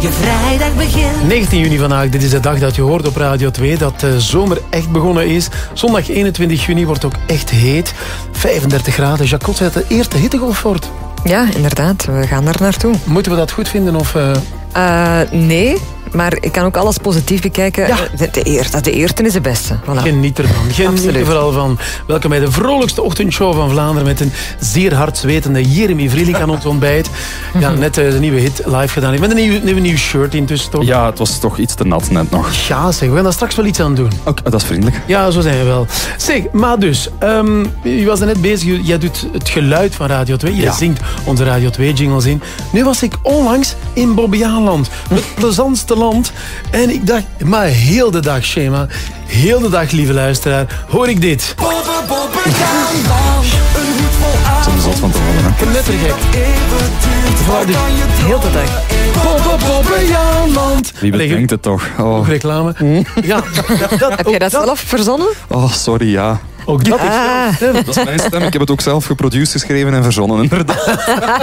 je vrijdag begint. 19 juni vandaag, dit is de dag dat je hoort op Radio 2 dat de zomer echt begonnen is. Zondag 21 juni wordt ook echt heet. 35 graden. Jacques zei dat de eerste hittegolf wordt. Ja, inderdaad. We gaan daar naartoe. Moeten we dat goed vinden? Of, nee, maar ik kan ook alles positief bekijken. Ja. De eerste is de beste. Voilà. Geniet ervan. Geniet er vooral van. Welkom bij de vrolijkste ochtendshow van Vlaanderen met een zeer hard zwetende Jeremy Vrielink aan ons ontbijt. Ja, net de nieuwe hit live gedaan. Met een nieuw shirt intussen toch? Ja, het was toch iets te nat net nog. Ja zeg, we gaan daar straks wel iets aan doen. Ook, dat is vriendelijk. Ja, zo zijn we wel. Zeg, maar dus, je was er net bezig, jij doet het geluid van Radio 2. Je zingt onze Radio 2 jingles in. Nu was ik onlangs in Bobbejaanland. Het plezantste land. En ik dacht, maar heel de dag, Shema, heel de dag, lieve luisteraar, hoor ik dit. Bobbejaanland, een hoed vol aan. Soms zat van te worden, hè. Knettergek. Heel de dag. Bobbejaanland. Wie bedenkt het toch? Oh, Reclame. Ja, Heb jij dat zelf verzonnen? oh sorry, ja. Ook dat is Ah. Dat is mijn stem. Ik heb het ook zelf geproduceerd, geschreven en verzonnen, inderdaad.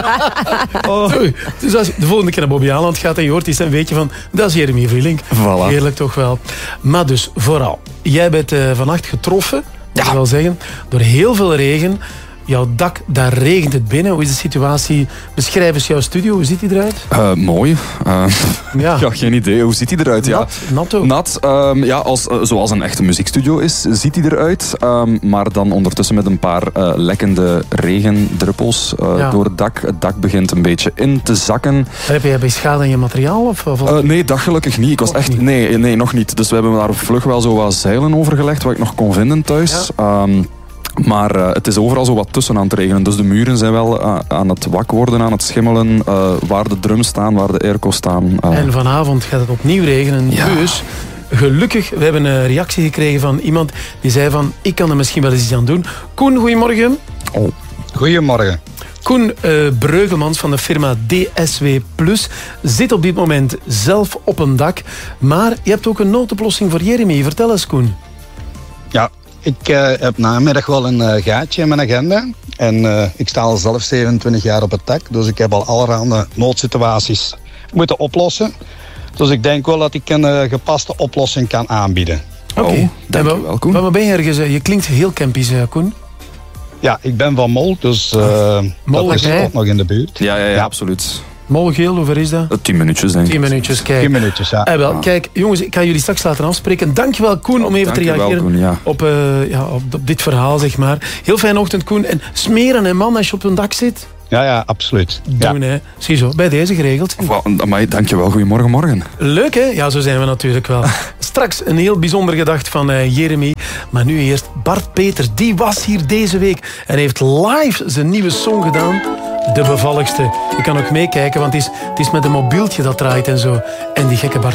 Oei. Dus als je de volgende keer naar Bobbejaanland gaat en je hoort die stem, weet je van, dat is Jeremy Vrielink. Voilà. Heerlijk toch wel. Maar dus, vooral, jij bent vannacht getroffen, moet ik wel zeggen, door heel veel regen. Jouw dak, daar regent het binnen. Hoe is de situatie? Beschrijf eens jouw studio. Hoe ziet die eruit? Mooi. Ja. Ja, geen idee. Hoe ziet hij eruit? Nat ook. Nat, ja, zoals een echte muziekstudio is, ziet hij eruit. Maar dan ondertussen met een paar lekkende regendruppels door het dak. Het dak begint een beetje in te zakken. Heb jij bij schade aan je materiaal? Of? Nee, dat gelukkig niet. Ik was echt, nee, nog niet. Dus we hebben daar vlug wel zo wat zeilen over gelegd, wat ik nog kon vinden thuis. Ja. Maar het is overal zo wat tussen aan het regenen. Dus de muren zijn wel aan het wak worden, aan het schimmelen. Waar de drums staan, waar de airco staan. En vanavond gaat het opnieuw regenen. Ja. Dus gelukkig, we hebben een reactie gekregen van iemand die zei van, ik kan er misschien wel eens iets aan doen. Koen, goedemorgen. Oh. Goedemorgen. Koen Breugelmans van de firma DSW Plus zit op dit moment zelf op een dak. Maar je hebt ook een noodoplossing voor Jeremy. Vertel eens, Koen. Ja, ik heb namiddag wel een gaatje in mijn agenda. En ik sta al zelf 27 jaar op het dak. Dus ik heb al allerhande noodsituaties moeten oplossen. Dus ik denk wel dat ik een gepaste oplossing kan aanbieden. Oké, dankjewel, Koen. Maar ben je ergens? Je klinkt heel campisch, Koen. Ja, ik ben van Mol, dus Mol, dat is ook nog in de buurt. Ja, absoluut. Molgeel, hoe ver is dat? 10 minuutjes, denk ik. 10 minuutjes, kijk. 10 minuutjes, ja. Kijk, jongens, ik ga jullie straks laten afspreken. Dankjewel, Koen, om even te reageren Koen, op dit verhaal, zeg maar. Heel fijne ochtend, Koen. En smeren, hè, man, als je op een dak zit. Ja, absoluut. Doen, hè. Ziezo, bij deze geregeld. Amai, dankjewel, goedemorgen, morgen. Leuk, hè? Ja, zo zijn we natuurlijk wel. Straks een heel bijzonder gedacht van Jeremy. Maar nu eerst Bart Peters. Die was hier deze week en heeft live zijn nieuwe song gedaan. De bevalligste. Je kan ook meekijken, want het is met een mobieltje dat draait en zo. En die gekke Bart